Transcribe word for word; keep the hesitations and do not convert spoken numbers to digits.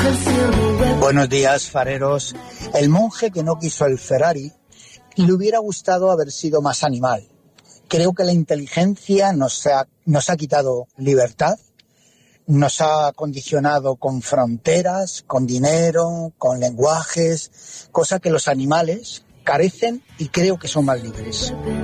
Buenos días, fareros. El monje que no quiso el Ferrari le hubiera gustado haber sido más animal. Creo que la inteligencia nos ha, nos ha quitado libertad, nos ha condicionado con fronteras, con dinero, con lenguajes, cosa que los animales carecen y creo que son más libres.